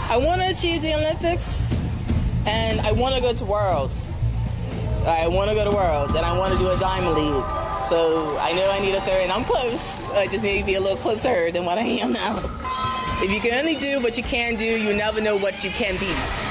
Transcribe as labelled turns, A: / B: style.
A: I want to achieve the Olympics, and I want to go to Worlds. I want to go to Worlds, and I want to do a Diamond League. So I know I need a third, and I'm close. I just need to be a little closer than what I am now. If you can only do what you can do, you never know what you can be.